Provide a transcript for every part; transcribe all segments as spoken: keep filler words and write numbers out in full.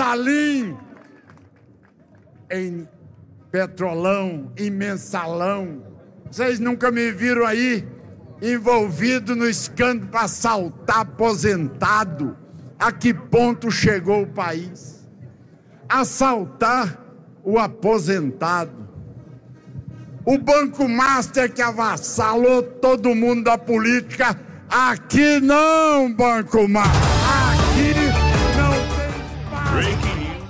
Valim, em Petrolão, em Mensalão. Vocês nunca me viram aí envolvido no escândalo para assaltar aposentado. A que ponto chegou o país? Assaltar o aposentado. O Banco Master que avassalou todo mundo da política. Aqui não, Banco Master. Aqui não tem paz. Breaking news.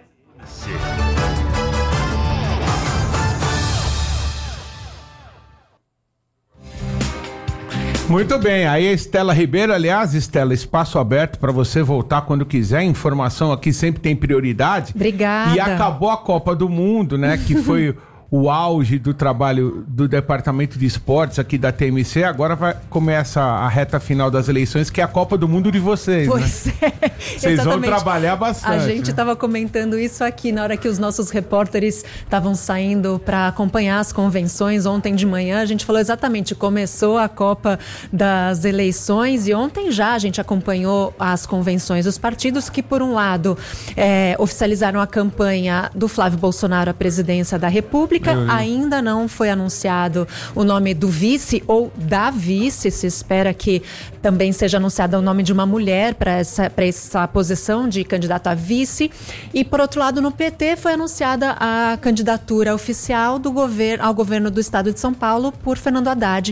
Muito bem, aí a Estela Ribeiro, aliás, Estela, espaço aberto para você voltar quando quiser, informação aqui sempre tem prioridade. Obrigada. E acabou a Copa do Mundo, né, que foi o auge do trabalho do Departamento de Esportes aqui da T M C, agora vai, começa a reta final das eleições, que é a Copa do Mundo de vocês, pois né? é, vocês vão trabalhar bastante. A gente estava né? comentando isso aqui na hora que os nossos repórteres estavam saindo para acompanhar as convenções ontem de manhã. A gente falou exatamente, começou a Copa das eleições e ontem já a gente acompanhou as convenções. Os partidos que, por um lado, é, oficializaram a campanha do Flávio Bolsonaro à presidência da República. Ainda não foi anunciado o nome do vice ou da vice. Se espera que também seja anunciado o nome de uma mulher para essa, para essa posição de candidato a vice. E, por outro lado, no P T foi anunciada a candidatura oficial do governo, ao governo do estado de São Paulo por Fernando Haddad,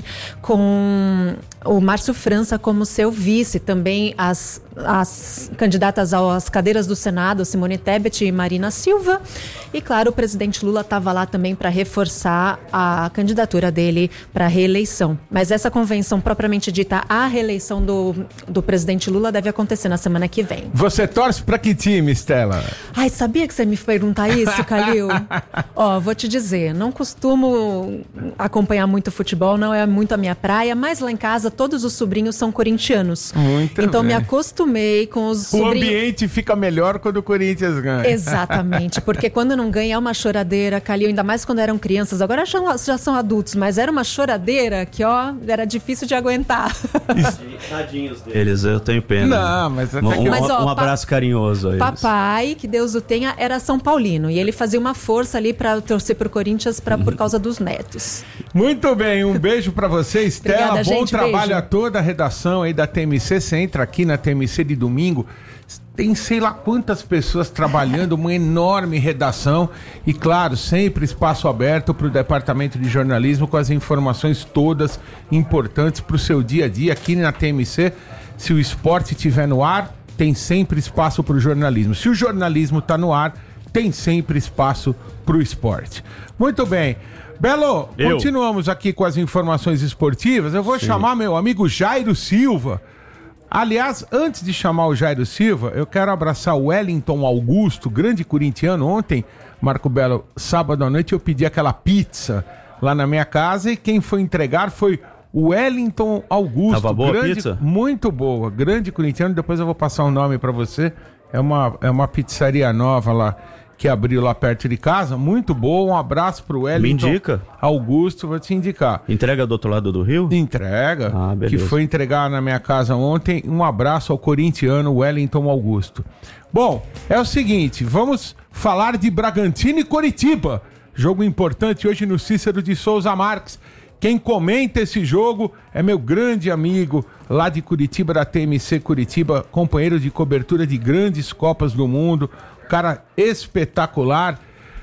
com o Márcio França como seu vice. Também as, as candidatas às cadeiras do Senado, Simone Tebet e Marina Silva. E, claro, o presidente Lula estava lá também para reforçar a candidatura dele para a reeleição. Mas essa convenção propriamente dita, a reeleição do, do presidente Lula deve acontecer na semana que vem. Você torce para que time, Estela? Ai, sabia que você me perguntar isso, Calil? Ó, vou te dizer, não costumo acompanhar muito futebol, não é muito a minha praia, mas lá em casa todos os sobrinhos são corintianos. Muito então bem. Me acostumei com os o sobrinhos. O ambiente fica melhor quando o Corinthians ganha. Exatamente, porque quando não ganha é uma choradeira, Calil, ainda mais quando eram crianças, agora já, já são adultos, mas era uma choradeira que, ó, era difícil de aguentar. Tadinhos deles, eu tenho pena. Não, mas... Um, um, mas, ó, um abraço pa- carinhoso a eles. Papai, que Deus o tenha, era São Paulino, e ele fazia uma força ali para torcer pro Corinthians pra, por causa dos netos. Muito bem, um beijo pra você, Estela. Obrigada, Bom gente, trabalho beijo. a toda a redação aí da T M C. Você entra aqui na T M C de domingo, tem sei lá quantas pessoas trabalhando, uma enorme redação e, claro, sempre espaço aberto para o Departamento de Jornalismo com as informações todas importantes para o seu dia a dia aqui na T M C. Se o esporte estiver no ar, tem sempre espaço para o jornalismo. Se o jornalismo está no ar, tem sempre espaço para o esporte. Muito bem. Belo, Eu. continuamos aqui com as informações esportivas. Eu vou Sim. chamar meu amigo Jairo Silva. Aliás, antes de chamar o Jairo Silva, eu quero abraçar o Wellington Augusto, grande corintiano. Ontem, Marco Belo, sábado à noite, eu pedi aquela pizza lá na minha casa e quem foi entregar foi o Wellington Augusto. Tava boa grande, a pizza? Muito boa, grande corintiano. Depois eu vou passar o nome pra você. É uma, é uma pizzaria nova lá, que abriu lá perto de casa, muito boa. Um abraço pro Wellington Me indica. Augusto, vou te indicar. Entrega do outro lado do rio? Entrega, Ah, beleza. que foi entregar na minha casa ontem. Um abraço ao corintiano Wellington Augusto. Bom, é o seguinte, vamos falar de Bragantino e Coritiba. Jogo importante hoje no Cícero de Souza Marques. Quem comenta esse jogo é meu grande amigo lá de Curitiba, da T M C Curitiba, companheiro de cobertura de grandes Copas do Mundo, cara espetacular.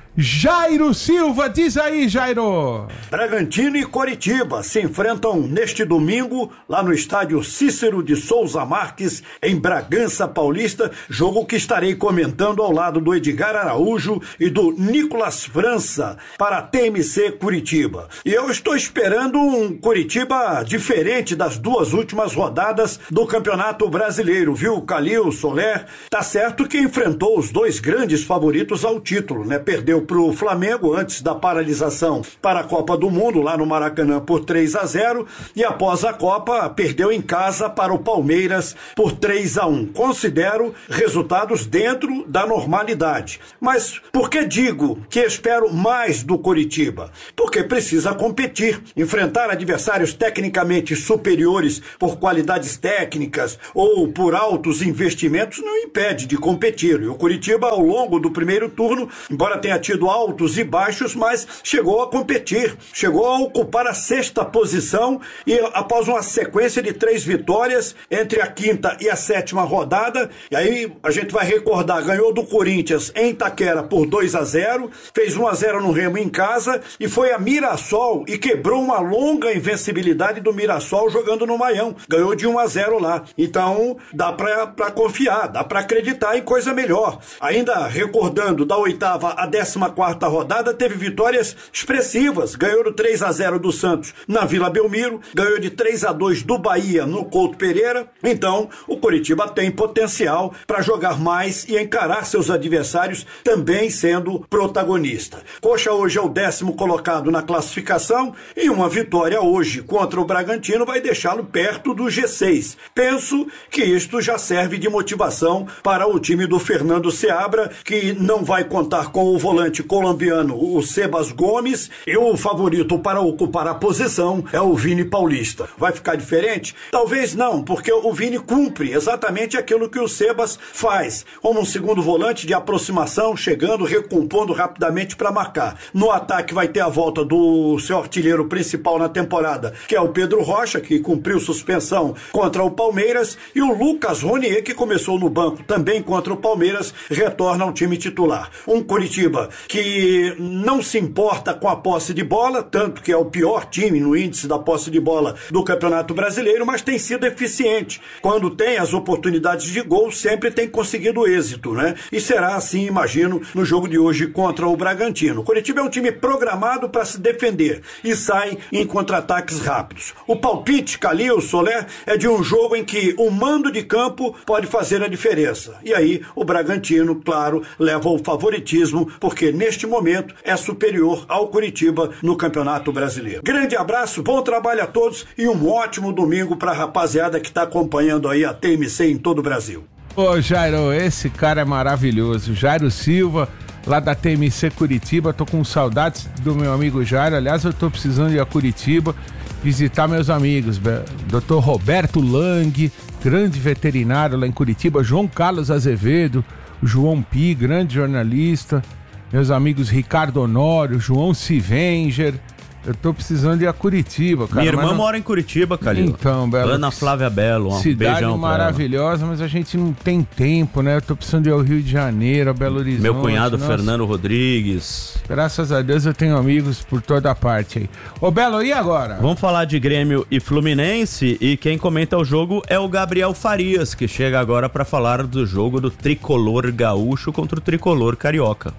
Jairo Silva, diz aí, Jairo. Bragantino e Coritiba se enfrentam neste domingo lá no estádio Cícero de Souza Marques, em Bragança Paulista, jogo que estarei comentando ao lado do Edgar Araújo e do Nicolas França para a T M C Curitiba. E eu estou esperando um Coritiba diferente das duas últimas rodadas do Campeonato Brasileiro, viu, Calil, Soler? Tá certo que enfrentou os dois grandes favoritos ao título, né? Perdeu perdeu para o Flamengo antes da paralisação para a Copa do Mundo, lá no Maracanã, por três a zero, e após a Copa perdeu em casa para o Palmeiras por três a um. Considero resultados dentro da normalidade. Mas por que digo que espero mais do Coritiba? Porque precisa competir, enfrentar adversários tecnicamente superiores por qualidades técnicas ou por altos investimentos não impede de competir. E o Coritiba, ao longo do primeiro turno, embora tenha tido altos e baixos, mas chegou a competir, chegou a ocupar a sexta posição e após uma sequência de três vitórias entre a quinta e a sétima rodada, e aí a gente vai recordar, ganhou do Corinthians em Itaquera por dois a zero, fez um a zero no Remo em casa e foi a Mirassol e quebrou uma longa invencibilidade do Mirassol jogando no Maião, ganhou de um a zero lá. Então dá pra, pra confiar, dá pra acreditar em coisa melhor. Ainda recordando, da oitava à décima quarta rodada teve vitórias expressivas, ganhou do três a zero do Santos na Vila Belmiro, ganhou de três a dois do Bahia no Couto Pereira. Então o Coritiba tem potencial para jogar mais e encarar seus adversários também sendo protagonista. Coxa hoje é o décimo colocado na classificação e uma vitória hoje contra o Bragantino vai deixá-lo perto do G seis. Penso que isto já serve de motivação para o time do Fernando Seabra, que não vai contar com o volante colombiano, o Sebas Gomes, e o favorito para ocupar a posição é o Vini Paulista. Vai ficar diferente? Talvez não, porque o Vini cumpre exatamente aquilo que o Sebas faz, como um segundo volante de aproximação, chegando, recompondo rapidamente para marcar. No ataque vai ter a volta do seu artilheiro principal na temporada, que é o Pedro Rocha, que cumpriu suspensão contra o Palmeiras, e o Lucas Ronier, que começou no banco também contra o Palmeiras, retorna ao time titular. Um Coritiba que não se importa com a posse de bola, tanto que é o pior time no índice da posse de bola do Campeonato Brasileiro, mas tem sido eficiente. Quando tem as oportunidades de gol, sempre tem conseguido êxito, né? E será assim, imagino, no jogo de hoje contra o Bragantino. O Coritiba é um time programado para se defender e sai em contra-ataques rápidos. O palpite, Calil, Soler, é de um jogo em que o mando de campo pode fazer a diferença. E aí o Bragantino, claro, leva o favoritismo, porque neste momento é superior ao Coritiba no Campeonato Brasileiro. Grande abraço, bom trabalho a todos e um ótimo domingo para a rapaziada que está acompanhando aí a T M C em todo o Brasil. Ô Jairo, esse cara é maravilhoso. Jairo Silva, lá da T M C Curitiba. Tô com saudades do meu amigo Jairo. Aliás, eu tô precisando ir a Curitiba visitar meus amigos. doutor Roberto Lang, grande veterinário lá em Curitiba. João Carlos Azevedo, João Pi, grande jornalista. Meus amigos Ricardo Honório, João Sivenger. Eu tô precisando ir a Curitiba, cara. Minha irmã não... mora em Curitiba, Calil. Então, Belo. Ana Flávia Belo, um cidade beijão maravilhosa, mas a gente não tem tempo, né? Eu tô precisando ir ao Rio de Janeiro, a Belo Horizonte. Meu cunhado nossa. Fernando Rodrigues. Graças a Deus eu tenho amigos por toda parte aí. Ô, Belo, e agora? Vamos falar de Grêmio e Fluminense, e quem comenta o jogo é o Gabriel Farias, que chega agora para falar do jogo do tricolor gaúcho contra o tricolor carioca.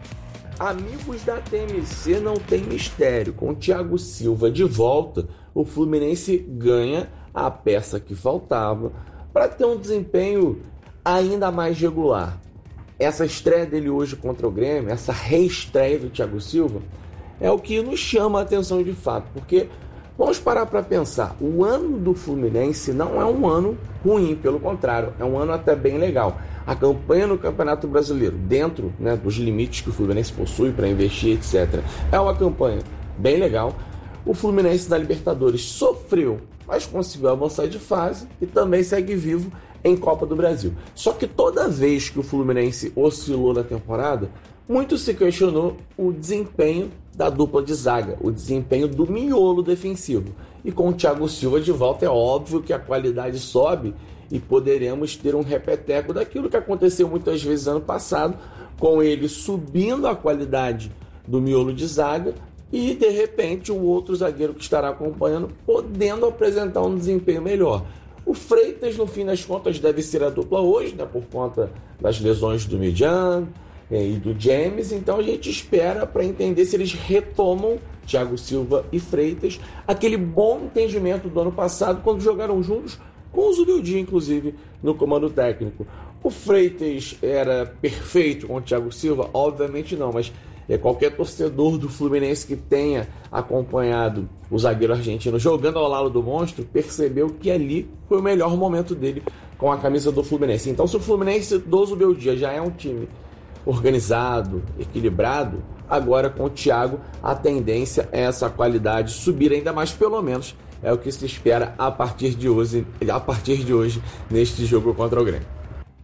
Amigos da T M C, não tem mistério. Com o Thiago Silva de volta, o Fluminense ganha a peça que faltava para ter um desempenho ainda mais regular. Essa estreia dele hoje contra o Grêmio, essa reestreia do Thiago Silva, é o que nos chama a atenção de fato, porque vamos parar para pensar, o ano do Fluminense não é um ano ruim, pelo contrário, é um ano até bem legal. A campanha no Campeonato Brasileiro, dentro, né, dos limites que o Fluminense possui para investir, etcétera, é uma campanha bem legal. O Fluminense da Libertadores sofreu, mas conseguiu avançar de fase e também segue vivo em Copa do Brasil. Só que toda vez que o Fluminense oscilou na temporada, muito se questionou o desempenho da dupla de zaga, o desempenho do miolo defensivo. E com o Thiago Silva de volta é óbvio que a qualidade sobe e poderemos ter um repeteco daquilo que aconteceu muitas vezes ano passado, com ele subindo a qualidade do miolo de zaga e, de repente, o outro zagueiro que estará acompanhando podendo apresentar um desempenho melhor. O Freitas, no fim das contas, deve ser a dupla hoje, né, por conta das lesões do Midjan e do James, então a gente espera para entender se eles retomam, Thiago Silva e Freitas, aquele bom entendimento do ano passado, quando jogaram juntos, com o Zubildinho, inclusive, no comando técnico. O Freitas era perfeito com o Thiago Silva? Obviamente não, mas É, qualquer torcedor do Fluminense que tenha acompanhado o zagueiro argentino jogando ao lado do monstro percebeu que ali foi o melhor momento dele com a camisa do Fluminense. Então, se o Fluminense do Zubeldia já é um time organizado, equilibrado, agora com o Thiago a tendência é essa qualidade subir ainda mais, pelo menos é o que se espera a partir de hoje, a partir de hoje neste jogo contra o Grêmio.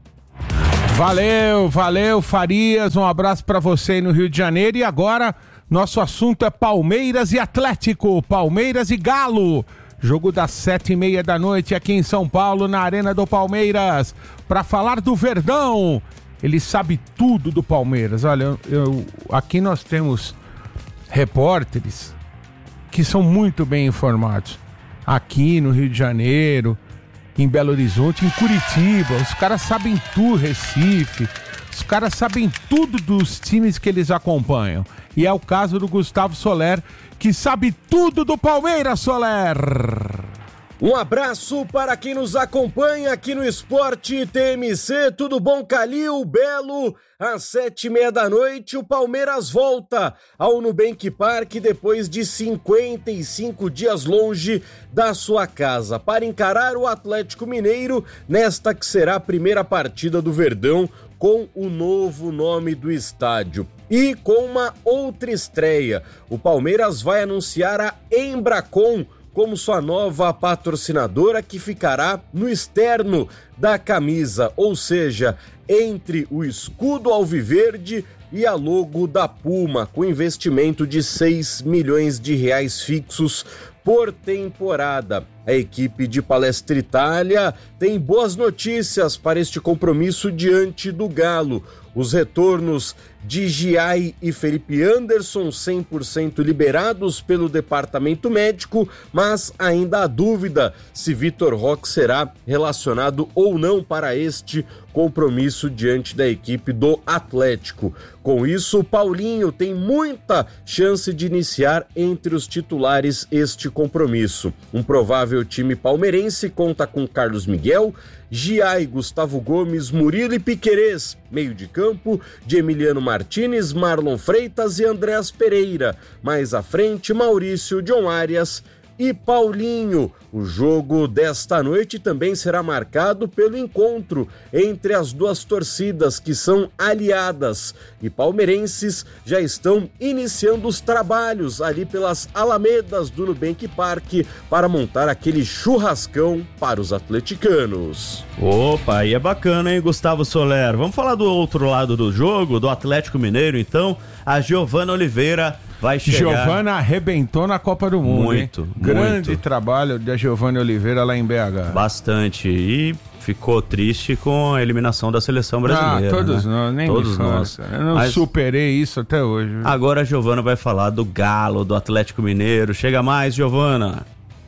Valeu, valeu, Farias, um abraço para você aí no Rio de Janeiro. E agora, nosso assunto é Palmeiras e Atlético, Palmeiras e Galo. Jogo das sete e meia da noite aqui em São Paulo, na Arena do Palmeiras. Para falar do Verdão, ele sabe tudo do Palmeiras. Olha, eu, eu, aqui nós temos repórteres que são muito bem informados. Aqui no Rio de Janeiro, em Belo Horizonte, em Curitiba, os caras sabem tudo, Recife, os caras sabem tudo dos times que eles acompanham. E é o caso do Gustavo Soler, que sabe tudo do Palmeiras, Soler! Um abraço para quem nos acompanha aqui no Esporte T M C, tudo bom, Calil, Belo? Às sete e meia da noite, o Palmeiras volta ao Nubank Park depois de cinquenta e cinco dias longe da sua casa para encarar o Atlético Mineiro nesta que será a primeira partida do Verdão com o novo nome do estádio. E com uma outra estreia, o Palmeiras vai anunciar a Embracon como sua nova patrocinadora, que ficará no externo da camisa, ou seja, entre o escudo alviverde e a logo da Puma, com investimento de seis milhões de reais fixos por temporada. A equipe de Palestra Itália tem boas notícias para este compromisso diante do Galo. Os retornos de Giai e Felipe Anderson cem por cento liberados pelo departamento médico, mas ainda há dúvida se Vitor Roque será relacionado ou não para este compromisso diante da equipe do Atlético. Com isso, o Paulinho tem muita chance de iniciar entre os titulares este compromisso. Um provável time palmeirense conta com Carlos Miguel, Giai, Gustavo Gomes, Murilo e Piquerez, meio de campo de Emiliano Martínez, Marlon Freitas e Andréas Pereira. Mais à frente, Maurício, John Arias e Paulinho. O jogo desta noite também será marcado pelo encontro entre as duas torcidas, que são aliadas, e palmeirenses já estão iniciando os trabalhos ali pelas alamedas do Nubank Park para montar aquele churrascão para os atleticanos. Opa, aí é bacana, hein, Gustavo Soler? Vamos falar do outro lado do jogo, do Atlético Mineiro, então. A Giovana Oliveira vai chegar. Giovana arrebentou na Copa do Mundo, muito, hein? Muito. Grande trabalho da Giovana Oliveira lá em B H. Bastante. E ficou triste com a eliminação da seleção brasileira. Ah, todos né? nós, nem todos me nós. fala. Eu não Mas superei isso até hoje. agora a Giovana vai falar do Galo, do Atlético Mineiro. Chega mais, Giovana.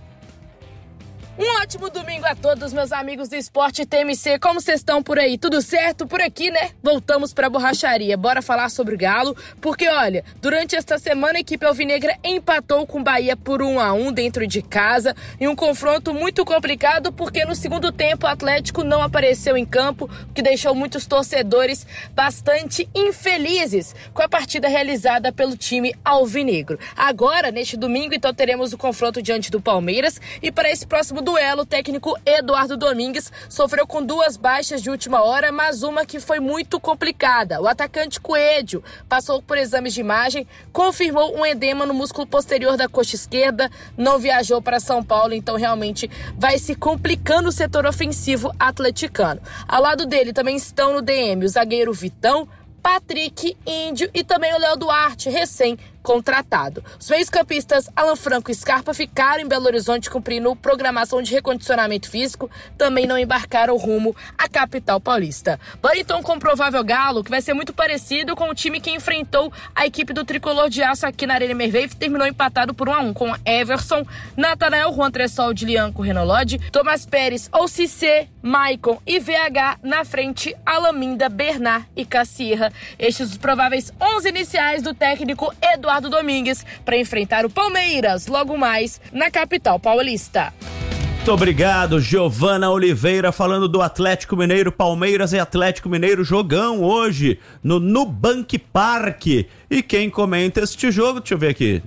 Um ótimo domingo a todos, meus amigos do Esporte T M C. Como vocês estão por aí? Tudo certo por aqui, né? Voltamos pra borracharia. Bora falar sobre o Galo, porque olha, durante esta semana a equipe alvinegra empatou com o Bahia por um a um dentro de casa, em um confronto muito complicado, porque no segundo tempo o Atlético não apareceu em campo, o que deixou muitos torcedores bastante infelizes com a partida realizada pelo time alvinegro. Agora, neste domingo, então teremos o confronto diante do Palmeiras, e para esse próximo duelo, o técnico Eduardo Domingues sofreu com duas baixas de última hora, mas uma que foi muito complicada. O atacante Coelho passou por exames de imagem, confirmou um edema no músculo posterior da coxa esquerda, não viajou para São Paulo, então realmente vai se complicando o setor ofensivo atleticano. Ao lado dele também estão no D M o zagueiro Vitão, Patrick, Índio e também o Léo Duarte, recém-contratado. Os meios-campistas Alan Franco e Scarpa ficaram em Belo Horizonte cumprindo programação de recondicionamento físico, também não embarcaram rumo à capital paulista. Bora então com o provável Galo, que vai ser muito parecido com o time que enfrentou a equipe do Tricolor de Aço aqui na Arena Merveille, que terminou empatado por um a um, com Everson, Natanael, Juan Tressol, Dilianco, Renolodi, Tomás Pérez, Cissé, Maicon e V H na frente, Alaminda, Bernard e Cassierra. Estes os prováveis onze iniciais do técnico Eduardo Domingues para enfrentar o Palmeiras logo mais na capital paulista. Muito obrigado, Giovana Oliveira, falando do Atlético Mineiro. Palmeiras e Atlético Mineiro, jogão hoje no Nubank Park. E quem comenta este jogo, deixa eu ver aqui.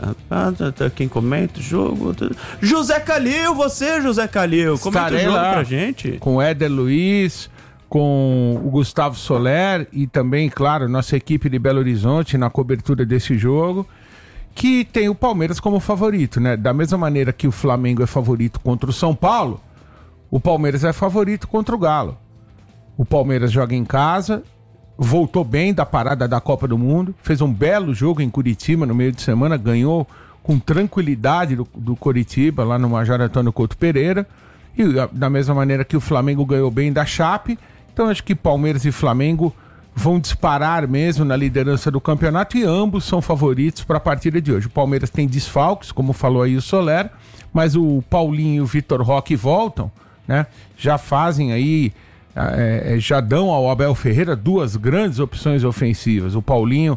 Quem comenta o jogo? José Calil, você, José Calil, comenta Estarei o jogo lá pra gente. Com o Éder Luiz, com o Gustavo Soler e também, claro, nossa equipe de Belo Horizonte na cobertura desse jogo, que tem o Palmeiras como favorito, né? Da mesma maneira que o Flamengo é favorito contra o São Paulo, o Palmeiras é favorito contra o Galo. O Palmeiras joga em casa, voltou bem da parada da Copa do Mundo, fez um belo jogo em Curitiba no meio de semana, ganhou com tranquilidade do, do Coritiba, lá no Major Antônio Couto Pereira, e da mesma maneira que o Flamengo ganhou bem da Chape. Então acho que Palmeiras e Flamengo vão disparar mesmo na liderança do campeonato e ambos são favoritos para a partida de hoje. O Palmeiras tem desfalques, como falou aí o Soler, mas o Paulinho e o Vitor Roque voltam, né? Já fazem aí, é, já dão ao Abel Ferreira duas grandes opções ofensivas. O Paulinho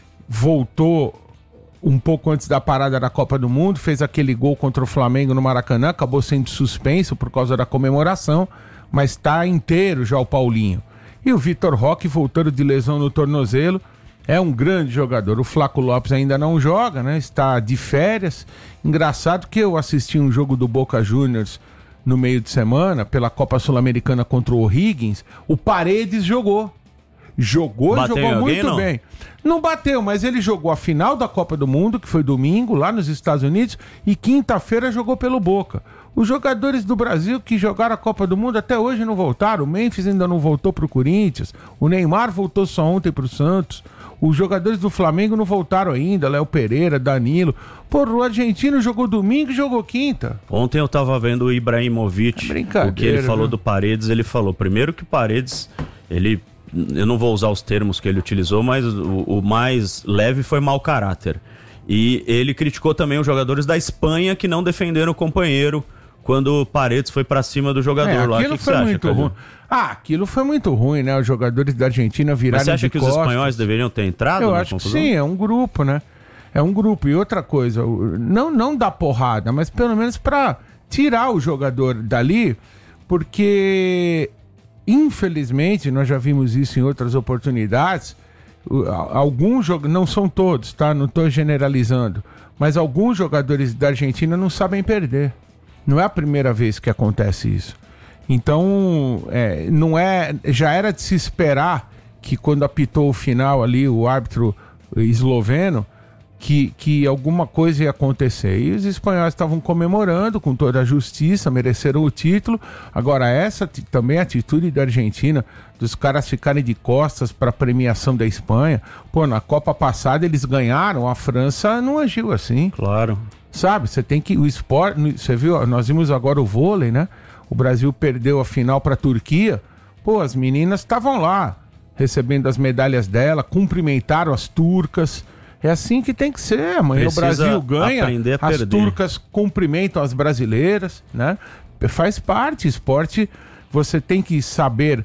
voltou um pouco antes da parada da Copa do Mundo, fez aquele gol contra o Flamengo no Maracanã, acabou sendo suspenso por causa da comemoração, mas está inteiro já o Paulinho. E o Vitor Roque voltando de lesão no tornozelo, é um grande jogador. O Flaco Lopes ainda não joga, né? Está de férias. Engraçado que eu assisti um jogo do Boca Juniors no meio de semana, pela Copa Sul-Americana contra o O'Higgins. O Paredes jogou. Jogou e jogou muito não? bem. Não bateu, mas ele jogou a final da Copa do Mundo, que foi domingo, lá nos Estados Unidos, e quinta-feira jogou pelo Boca. Os jogadores do Brasil que jogaram a Copa do Mundo até hoje não voltaram. O Memphis ainda não voltou pro Corinthians. O Neymar voltou só ontem pro Santos. Os jogadores do Flamengo não voltaram ainda. Léo Pereira, Danilo. Porra, o argentino jogou domingo e jogou quinta. Ontem eu tava vendo o Ibrahimovic. É brincadeira, o que ele falou, né? Do Paredes, ele falou. Primeiro que o Paredes, ele... Eu não vou usar os termos que ele utilizou, mas o, o mais leve foi mau caráter. E ele criticou também os jogadores da Espanha que não defenderam o companheiro quando o Paredes foi pra cima do jogador é, lá. Aquilo que que foi você muito acha, ruim. Ah, aquilo foi muito ruim, né? Os jogadores da Argentina viraram Mas você acha de que costas. os espanhóis deveriam ter entrado Eu na acho confusão? que sim, é um grupo, né? É um grupo. E outra coisa, não, não dá porrada, mas pelo menos pra tirar o jogador dali, porque... Infelizmente, nós já vimos isso em outras oportunidades, alguns jogadores, não são todos, tá? Não estou generalizando, mas alguns jogadores da Argentina não sabem perder. Não é a primeira vez que acontece isso. Então, é, não é, já era de se esperar que quando apitou o final ali, o árbitro esloveno, Que, que alguma coisa ia acontecer. E os espanhóis estavam comemorando com toda a justiça, mereceram o título. Agora, essa t- também a atitude da Argentina, dos caras ficarem de costas para a premiação da Espanha. Pô, na Copa passada eles ganharam, a França não agiu assim. Claro. Sabe, você tem que... O esporte, você viu, nós vimos agora o vôlei, né? O Brasil perdeu a final para a Turquia. Pô, as meninas estavam lá, recebendo as medalhas dela, cumprimentaram as turcas. É assim que tem que ser. Amanhã o Brasil ganha, as perder. turcas cumprimentam as brasileiras, né? Faz parte, esporte, você tem que saber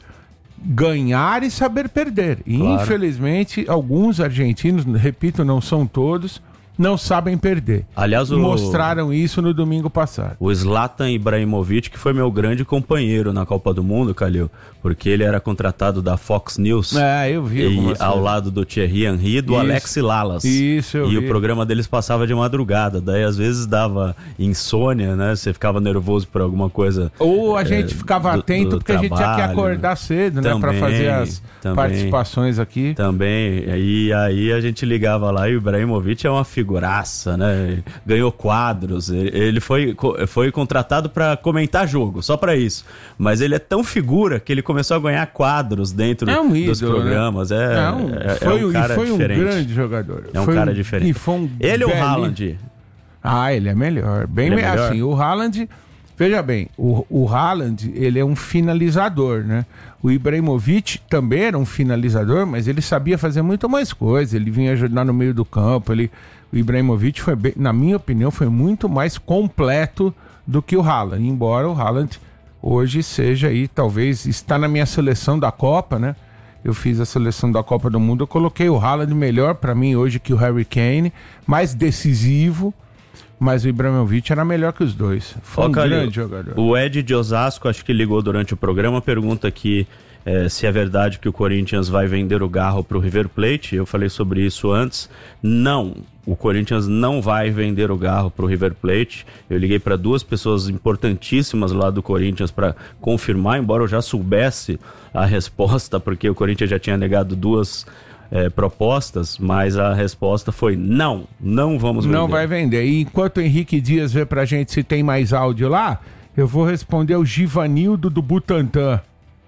ganhar e saber perder. E claro. Infelizmente, alguns argentinos, repito, não são todos, não sabem perder. Aliás, o... mostraram isso no domingo passado. O Zlatan Ibrahimovic, que foi meu grande companheiro na Copa do Mundo, Calil, porque ele era contratado da Fox News. É, eu vi. E ao lado do Thierry Henry e do isso, Alex Lalas. Isso, eu E vi. o programa deles passava de madrugada, daí às vezes dava insônia, né? Você ficava nervoso por alguma coisa. Ou a gente é, ficava do, atento do porque trabalho, a gente tinha que acordar cedo, também, né? Pra fazer as também, participações aqui. Também. E aí a gente ligava lá e o Ibrahimovic é uma figuraça, né? Ganhou quadros. Ele foi, foi contratado para comentar jogo, só para isso. Mas ele é tão figura que ele começou a ganhar quadros dentro é um ídolo, dos programas. Né? É, é, um, é, foi, é um cara foi diferente. um grande jogador. É um foi cara um, diferente. E foi um ele ou o belli... Haaland? Ah, ele é melhor. Bem ele é melhor? assim, o Haaland... Veja bem, o, o Haaland, ele é um finalizador, né? O Ibrahimovic também era um finalizador, mas ele sabia fazer muito mais coisas. Ele vinha ajudar no meio do campo. Ele, o Ibrahimovic, foi bem, na minha opinião, foi muito mais completo do que o Haaland. Embora o Haaland hoje seja aí, talvez, está na minha seleção da Copa, né? Eu fiz a seleção da Copa do Mundo, eu coloquei o Haaland melhor para mim hoje que o Harry Kane, mais decisivo. mas o Ibrahimovic era melhor que os dois. Foi Ó, um Calil, grande jogador. O Ed de Osasco, acho que ligou durante o programa, pergunta aqui é, se é verdade que o Corinthians vai vender o Garro para o River Plate. Eu falei sobre isso antes. Não, o Corinthians não vai vender o Garro para o River Plate. Eu liguei para duas pessoas importantíssimas lá do Corinthians para confirmar, embora eu já soubesse a resposta, porque o Corinthians já tinha negado duas é, propostas, mas a resposta foi não, não vamos vender. Não vai vender. E enquanto o Henrique Dias vê pra gente se tem mais áudio lá, eu vou responder ao Givanildo do Butantã.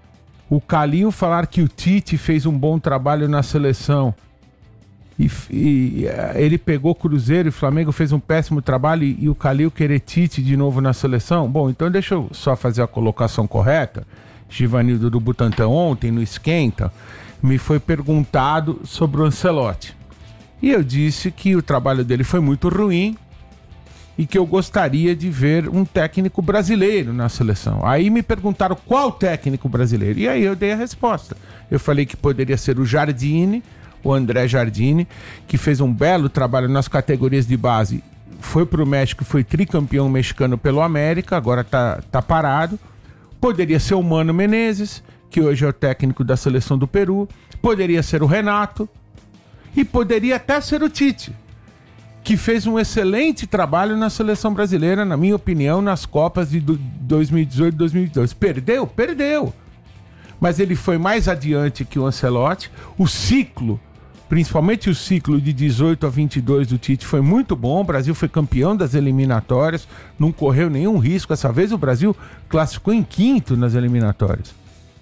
O Calil falar que o Tite fez um bom trabalho na seleção e, e ele pegou Cruzeiro e Flamengo, fez um péssimo trabalho e, e o Calil querer Tite de novo na seleção. Bom, então deixa eu só fazer a colocação correta. Givanildo do Butantã ontem no Esquenta me foi perguntado sobre o Ancelotti e eu disse que o trabalho dele foi muito ruim e que eu gostaria de ver um técnico brasileiro na seleção. Aí me perguntaram qual técnico brasileiro, e aí eu dei a resposta. Eu falei que poderia ser o Jardine, o André Jardine, que fez um belo trabalho nas categorias de base, foi para o México, foi tricampeão mexicano pelo América, agora tá, tá parado. Poderia ser o Mano Menezes, que hoje é o técnico da seleção do Peru, poderia ser o Renato, e poderia até ser o Tite, que fez um excelente trabalho na seleção brasileira, na minha opinião, nas Copas de dois mil e dezoito e dois mil e vinte e dois. Perdeu? Perdeu. Mas ele foi mais adiante que o Ancelotti. O ciclo, principalmente o ciclo de dezoito a vinte e dois do Tite, foi muito bom. O Brasil foi campeão das eliminatórias, não correu nenhum risco. Essa vez o Brasil classificou em quinto nas eliminatórias.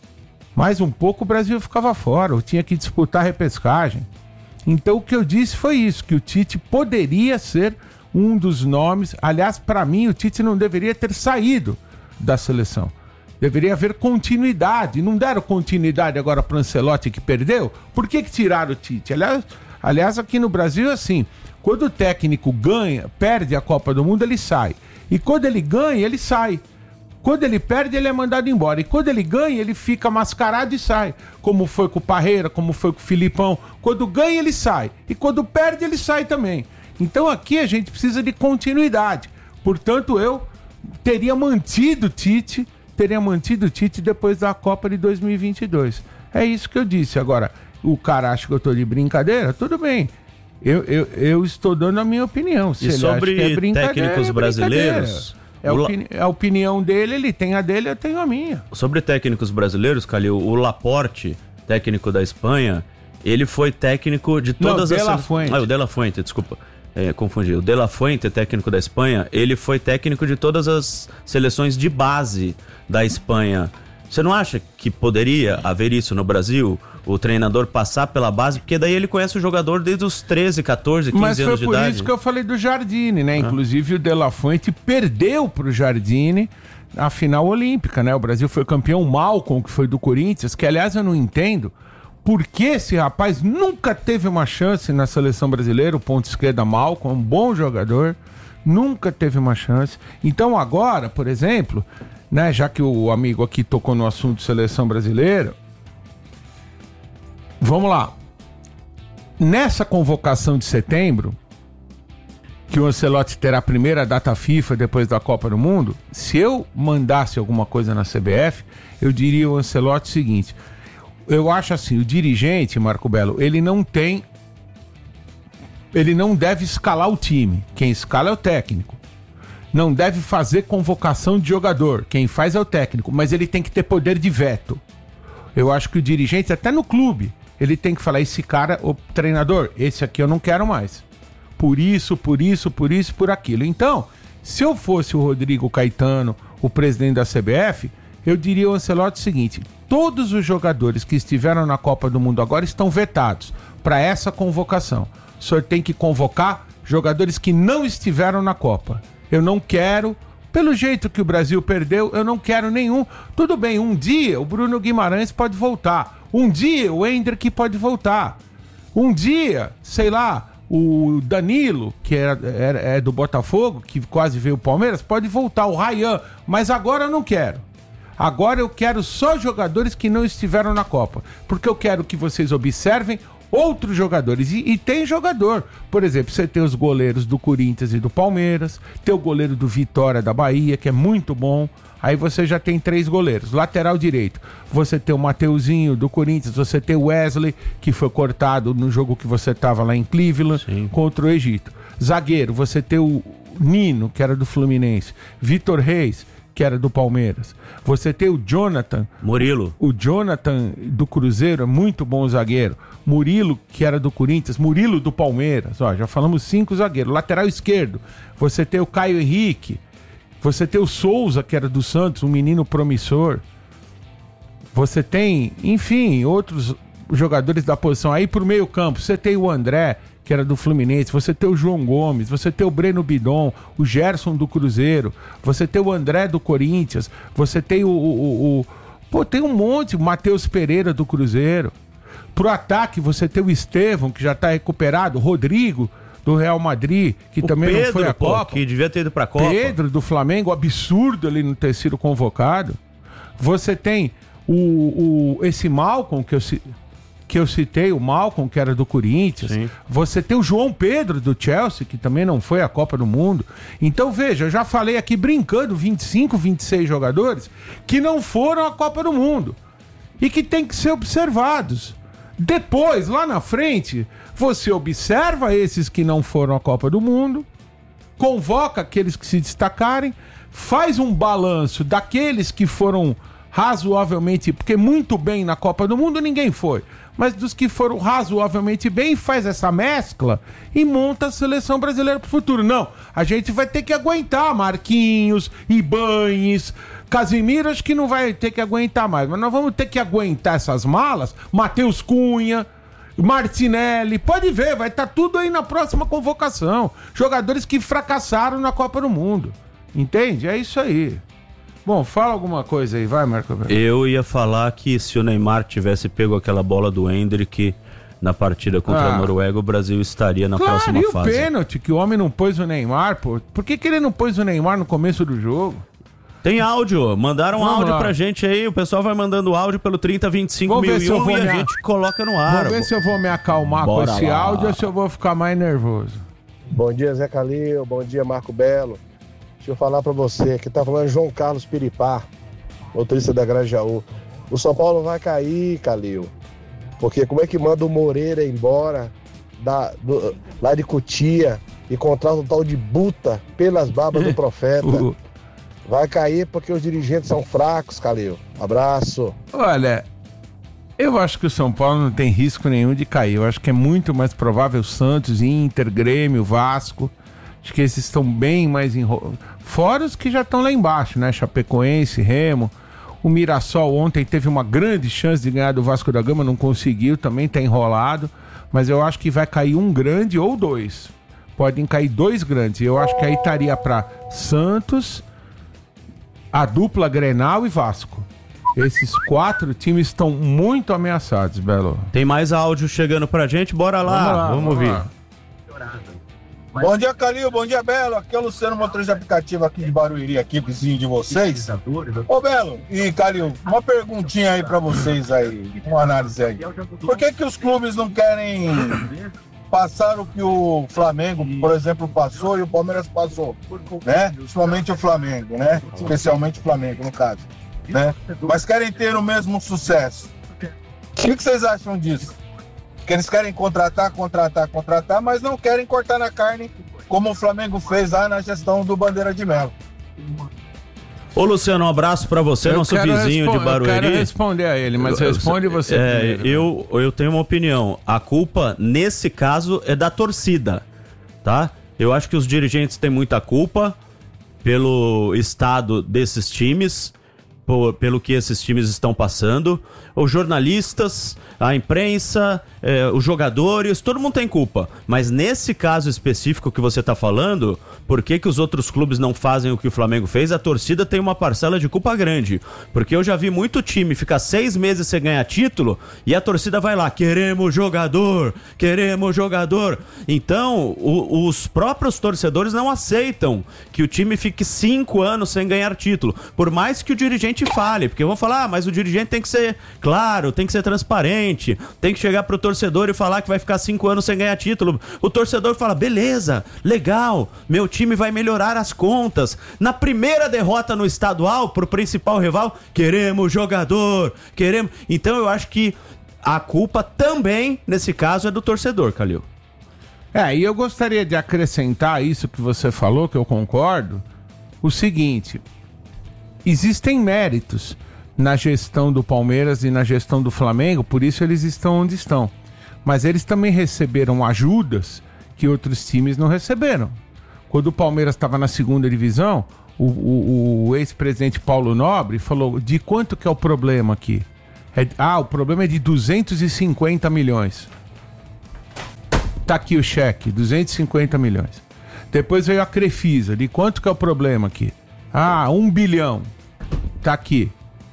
Mais um pouco o Brasil ficava fora, ou tinha que disputar a repescagem. Então o que eu disse foi isso, que o Tite poderia ser um dos nomes. Aliás, para mim, o Tite não deveria ter saído da seleção. Deveria haver continuidade. Não deram continuidade agora para o Ancelotti, que perdeu? Por que que tiraram o Tite? Aliás, aliás, aqui no Brasil é assim, quando o técnico ganha, perde a Copa do Mundo, ele sai. E quando ele ganha, ele sai. Quando ele perde, ele é mandado embora. E quando ele ganha, ele fica mascarado e sai. Como foi com o Parreira, como foi com o Filipão. Quando ganha, ele sai. E quando perde, ele sai também. Então aqui a gente precisa de continuidade. Portanto, eu teria mantido o Tite, teria mantido o Tite depois da Copa de dois mil e vinte e dois. É isso que eu disse. Agora, o cara acha que eu tô de brincadeira? Tudo bem. Eu, eu, eu estou dando a minha opinião. Se e ele sobre acha que é brincadeira, técnicos é brasileiros... É a, opini- a opinião dele, ele tem a dele, eu tenho a minha. Sobre técnicos brasileiros, Calil, o Laporte, técnico da Espanha, ele foi técnico de todas Não, as... De La Fuente. Ah, o De La Fuente, desculpa, é, confundi. O De La Fuente, técnico da Espanha, ele foi técnico de todas as seleções de base da Espanha. Você não acha que poderia haver isso no Brasil? O treinador passar pela base, porque daí ele conhece o jogador desde os treze, catorze, quinze anos de idade. Mas foi por isso que eu falei do Jardine, né? Ah. Inclusive o De La Fuente perdeu pro Jardine a final olímpica, né? O Brasil foi campeão. Malcom, que foi do Corinthians, que aliás eu não entendo por que esse rapaz nunca teve uma chance na seleção brasileira. O ponto esquerda Malcom, um bom jogador, nunca teve uma chance. Então agora, por exemplo, né, já que o amigo aqui tocou no assunto seleção brasileira, vamos lá. Nessa convocação de setembro, que o Ancelotti terá a primeira data FIFA depois da Copa do Mundo, se eu mandasse alguma coisa na C B F, eu diria ao Ancelotti o seguinte: eu acho assim, o dirigente, Marco Belo, ele não tem, ele não deve escalar o time. Quem escala é o técnico. Não deve fazer convocação de jogador. Quem faz é o técnico, mas ele tem que ter poder de veto. Eu acho que o dirigente, até no clube, ele tem que falar: esse cara, o treinador, esse aqui eu não quero mais. Por isso, por isso, por isso, por aquilo. Então, se eu fosse o Rodrigo Caetano, o presidente da C B F, eu diria ao Ancelotti o seguinte: todos os jogadores que estiveram na Copa do Mundo agora estão vetados para essa convocação. O senhor tem que convocar jogadores que não estiveram na Copa. Eu não quero, pelo jeito que o Brasil perdeu, eu não quero nenhum. Tudo bem, um dia o Bruno Guimarães pode voltar. Um dia o Hendrick pode voltar. Um dia, sei lá, o Danilo, que era, era, é do Botafogo, que quase veio o Palmeiras, pode voltar. O Ryan, mas agora eu não quero. Agora eu quero só jogadores que não estiveram na Copa. Porque eu quero que vocês observem outros jogadores. E, e tem jogador. Por exemplo, você tem os goleiros do Corinthians e do Palmeiras, tem o goleiro do Vitória da Bahia, que é muito bom. Aí você já tem três goleiros. Lateral direito, você tem o Mateuzinho do Corinthians, você tem o Wesley, que foi cortado no jogo que você estava lá em Cleveland, Sim. contra o Egito. Zagueiro, você tem o Nino, que era do Fluminense, Vitor Reis, que era do Palmeiras. Você tem o Jonathan. Murilo. O Jonathan do Cruzeiro é muito bom zagueiro. Murilo, que era do Corinthians. Murilo do Palmeiras. Ó, já falamos cinco zagueiros. Lateral esquerdo, você tem o Caio Henrique. Você tem o Souza, que era do Santos, um menino promissor. Você tem, enfim, outros jogadores da posição. Aí pro meio campo, você tem o André, que era do Fluminense. Você tem o João Gomes. Você tem o Breno Bidon, o Gerson do Cruzeiro. Você tem o André do Corinthians. Você tem o... o, o, o pô, tem um monte. O Matheus Pereira do Cruzeiro. Pro ataque, você tem o Estevão, que já tá recuperado. O Rodrigo, do Real Madrid, que o também Pedro, não foi à pô, Copa. Que devia ter ido pra Copa. Pedro, do Flamengo, absurdo ele não ter sido convocado. Você tem o, o, esse Malcom, que eu, que eu citei, o Malcom, que era do Corinthians. Sim. Você tem o João Pedro, do Chelsea, que também não foi à Copa do Mundo. Então, veja, eu já falei aqui brincando, vinte e cinco, vinte e seis jogadores que não foram à Copa do Mundo e que tem que ser observados. Depois, lá na frente, você observa esses que não foram à Copa do Mundo, convoca aqueles que se destacarem, faz um balanço daqueles que foram razoavelmente, porque muito bem na Copa do Mundo ninguém foi, mas dos que foram razoavelmente bem, faz essa mescla e monta a seleção brasileira pro futuro. Não, a gente vai ter que aguentar Marquinhos, Ibañez, Casimiro, acho que não vai ter que aguentar mais, mas nós vamos ter que aguentar essas malas, Matheus Cunha, Martinelli, pode ver, vai estar tá tudo aí na próxima convocação. Jogadores que fracassaram na Copa do Mundo. Entende? É isso aí. Bom, fala alguma coisa aí, vai, Marco. Eu ia falar que se o Neymar tivesse pego aquela bola do Endrick na partida contra ah. a Noruega, o Brasil estaria na claro, próxima e o fase. Pênalti, que o homem não pôs o Neymar, pô. Por que, que ele não pôs o Neymar no começo do jogo? Tem áudio, mandaram Vamos áudio lá. pra gente aí, o pessoal vai mandando áudio pelo trinta, vinte e cinco mil e um e a me... gente coloca no ar. Vamos ver se eu vou me acalmar Bora com esse lá. áudio ou se eu vou ficar mais nervoso. Bom dia, Zé Calil, bom dia, Marco Belo. Deixa eu falar pra você, que tá falando João Carlos Piripá, motorista da Grajaú. O São Paulo vai cair, Calil, porque como é que manda o Moreira embora da, do, lá de Cotia e contrata o tal de Buta pelas barbas do profeta? uh. Vai cair porque os dirigentes são fracos, Calil. Abraço. Olha, eu acho que o São Paulo não tem risco nenhum de cair. Eu acho que é muito mais provável Santos, Inter, Grêmio, Vasco. Acho que esses estão bem mais enrolados. Fora os que já estão lá embaixo, né? Chapecoense, Remo. O Mirassol ontem teve uma grande chance de ganhar do Vasco da Gama, não conseguiu, também tá enrolado. Mas eu acho que vai cair um grande ou dois. Podem cair dois grandes. Eu acho que aí estaria para Santos, a dupla Grenal e Vasco. Esses quatro times estão muito ameaçados, Belo. Tem mais áudio chegando pra gente, bora lá, vamos, lá, vamos, vamos ouvir. Lá. Bom dia, Calil, bom dia, Belo. Aqui é o Luciano, motorista de aplicativo aqui de Barueri, aqui, vizinho de vocês. Ô, Belo e Calil, uma perguntinha aí pra vocês aí, uma análise aí. Por que que os clubes não querem passar o que o Flamengo, por exemplo, passou e o Palmeiras passou, né? Principalmente o Flamengo, né? Especialmente o Flamengo, no caso, né? Mas querem ter o mesmo sucesso. O que que vocês acham disso? Que eles querem contratar, contratar, contratar, mas não querem cortar na carne, como o Flamengo fez lá na gestão do Bandeira de Melo. Ô, Luciano, um abraço pra você, eu nosso vizinho de Barueri. Eu quero responder a ele, mas eu, responde você. É, eu, eu tenho uma opinião. A culpa, nesse caso, é da torcida, tá? Eu acho que os dirigentes têm muita culpa pelo estado desses times, por, pelo que esses times estão passando. Os jornalistas, a imprensa, é, os jogadores, todo mundo tem culpa. Mas nesse caso específico que você está falando, por que que os outros clubes não fazem o que o Flamengo fez? A torcida tem uma parcela de culpa grande. Porque eu já vi muito time ficar seis meses sem ganhar título e a torcida vai lá, queremos jogador, queremos jogador. Então, o, os próprios torcedores não aceitam que o time fique cinco anos sem ganhar título. Por mais que o dirigente dirigente fale, porque vão falar, ah, mas o dirigente tem que ser claro, tem que ser transparente, tem que chegar pro torcedor e falar que vai ficar cinco anos sem ganhar título. O torcedor fala, beleza, legal, meu time vai melhorar as contas. Na primeira derrota no estadual, pro principal rival, queremos jogador, queremos... Então eu acho que a culpa também, nesse caso, é do torcedor, Calil. É, e eu gostaria de acrescentar isso que você falou, que eu concordo, o seguinte, existem méritos na gestão do Palmeiras e na gestão do Flamengo, por isso eles estão onde estão. Mas eles também receberam ajudas que outros times não receberam. Quando o Palmeiras estava na segunda divisão, o, o, o ex-presidente Paulo Nobre falou, de quanto que é o problema aqui? É, ah, o problema é de duzentos e cinquenta milhões. Tá aqui o cheque, duzentos e cinquenta milhões. Depois veio a Crefisa, de quanto que é o problema aqui? Ah, um bilhão. Tá aqui.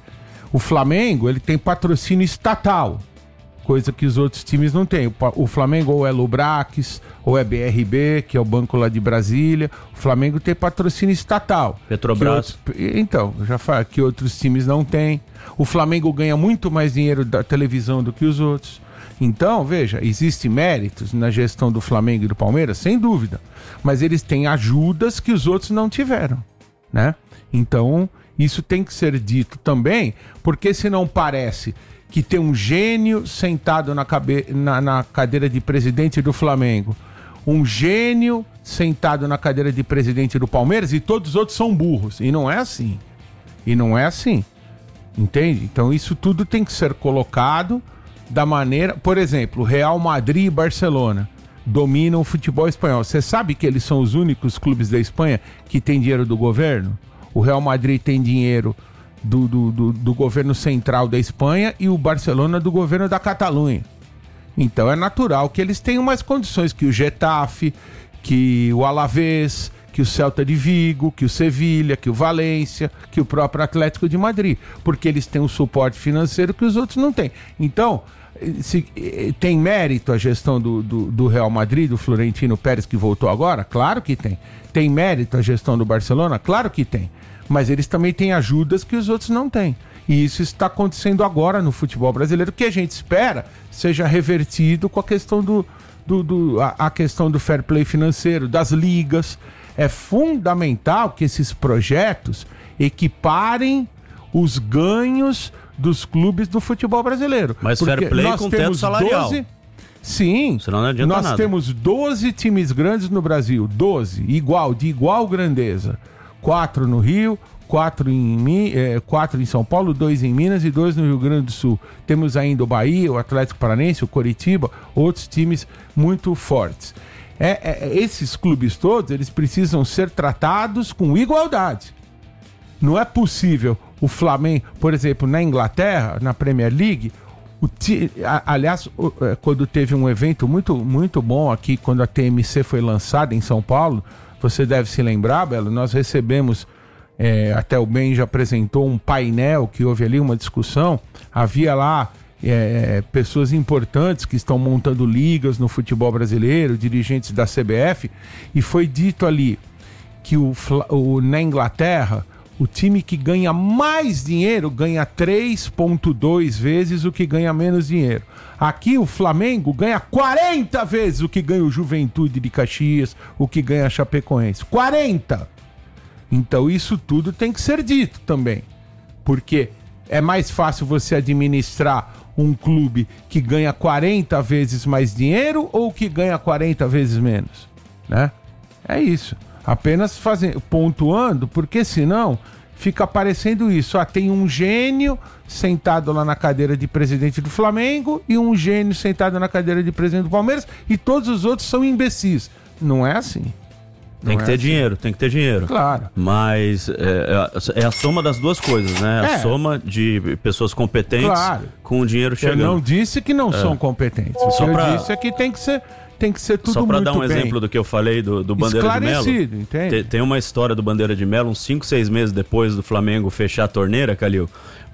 O Flamengo, ele tem patrocínio estatal, coisa que os outros times não têm. O Flamengo ou é Lubrax, ou é B R B, que é o banco lá de Brasília. O Flamengo tem patrocínio estatal. Petrobras. Outros... Então, já falei que outros times não têm. O Flamengo ganha muito mais dinheiro da televisão do que os outros. Então, veja, existem méritos na gestão do Flamengo e do Palmeiras, sem dúvida. Mas eles têm ajudas que os outros não tiveram, né? Então, isso tem que ser dito também, porque senão parece que tem um gênio sentado na, cabe... na, na cadeira de presidente do Flamengo, um gênio sentado na cadeira de presidente do Palmeiras e todos os outros são burros. E não é assim. E não é assim. Entende? Então, isso tudo tem que ser colocado da maneira... Por exemplo, Real Madrid e Barcelona dominam o futebol espanhol. Você sabe que eles são os únicos clubes da Espanha que têm dinheiro do governo? O Real Madrid tem dinheiro do, do, do, do governo central da Espanha e o Barcelona do governo da Catalunha. Então é natural que eles tenham mais condições que o Getafe, que o Alavés, que o Celta de Vigo, que o Sevilha, que o Valência, que o próprio Atlético de Madrid, porque eles têm um suporte financeiro que os outros não têm. Então, se, tem mérito a gestão do, do, do Real Madrid, do Florentino Pérez, que voltou agora? Claro que tem. Tem mérito a gestão do Barcelona? Claro que tem. Mas eles também têm ajudas que os outros não têm. E isso está acontecendo agora no futebol brasileiro, que a gente espera seja revertido com a questão do, do, do, a, a questão do fair play financeiro, das ligas. É fundamental que esses projetos equiparem os ganhos dos clubes do futebol brasileiro. Mas fair play com teto salarial. doze... Sim, senão não adianta nós nada. temos doze times grandes no Brasil, doze, igual, de igual grandeza. Quatro no Rio, quatro em, é, quatro em São Paulo, dois em Minas e dois no Rio Grande do Sul. Temos ainda o Bahia, o Atlético Paranaense, o Coritiba, outros times muito fortes. É, é, esses clubes todos, eles precisam ser tratados com igualdade. Não é possível o Flamengo, por exemplo, na Inglaterra, na Premier League, o ti, a, aliás, o, quando teve um evento muito, muito bom aqui, quando a T M C foi lançada em São Paulo, você deve se lembrar, Belo, nós recebemos, é, até o Ben já apresentou um painel que houve ali uma discussão, havia lá É, pessoas importantes que estão montando ligas no futebol brasileiro, dirigentes da C B F, e foi dito ali que o, o, na Inglaterra o time que ganha mais dinheiro ganha três vírgula dois vezes o que ganha menos dinheiro. Aqui o Flamengo ganha quarenta vezes o que ganha o Juventude de Caxias, o que ganha a Chapecoense. quarenta! Então isso tudo tem que ser dito também, porque é mais fácil você administrar um clube que ganha quarenta vezes mais dinheiro ou que ganha quarenta vezes menos, né? É isso. Apenas fazendo, pontuando, porque senão fica parecendo isso. Ah, tem um gênio sentado lá na cadeira de presidente do Flamengo e um gênio sentado na cadeira de presidente do Palmeiras e todos os outros são imbecis. Não é assim. Tem que é ter assim. dinheiro, tem que ter dinheiro. Claro. Mas é, é a soma das duas coisas, né? É. A soma de pessoas competentes, claro, com o dinheiro chegando. Eu não disse que não é. são competentes. O Só que pra... eu disse é que tem que ser, tem que ser tudo muito bem. Só para dar um bem. exemplo do que eu falei do, do Bandeira de Melo. Entende? Tem, tem uma história do Bandeira de Melo, uns cinco, seis meses depois do Flamengo fechar a torneira, Calil.